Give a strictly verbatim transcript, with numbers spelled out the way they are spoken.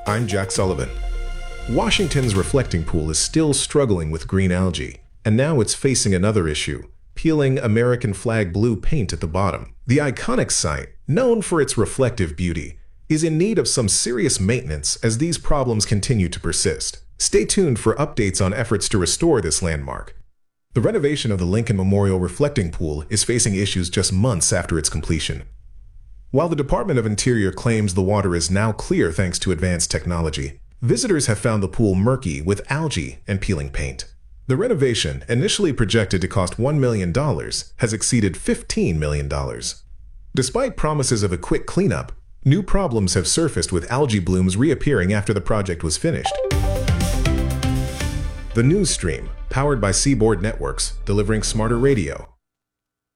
I'm Jack Sullivan. Washington's reflecting pool is still struggling with green algae, and now it's facing another issue, peeling American flag blue paint at the bottom. The iconic site, known for its reflective beauty, is in need of some serious maintenance as these problems continue to persist. Stay tuned for updates on efforts to restore this landmark. The renovation of the Lincoln Memorial Reflecting Pool is facing issues just months after its completion. While the Department of Interior claims the water is now clear thanks to advanced technology, visitors have found the pool murky with algae and peeling paint. The renovation, initially projected to cost one million dollars, has exceeded fifteen million dollars. Despite promises of a quick cleanup, new problems have surfaced with algae blooms reappearing after the project was finished. The news stream, powered by Seaboard Networks, delivering smarter radio.